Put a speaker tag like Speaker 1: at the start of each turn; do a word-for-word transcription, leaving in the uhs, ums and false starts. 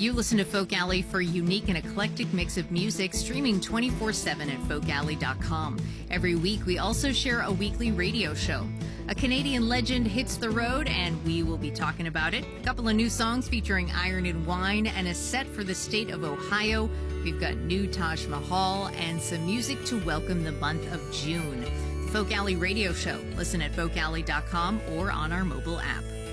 Speaker 1: You listen to Folk Alley for a unique and eclectic mix of music, streaming twenty-four seven at folk alley dot com. Every week, we also share a weekly radio show. A Canadian legend hits the road, and we will be talking about it. A couple of new songs featuring Iron and Wine, and a set for the state of Ohio. We've got new Taj Mahal, and some music to welcome the month of June. Folk Alley Radio Show. Listen at folk alley dot com or on our mobile app.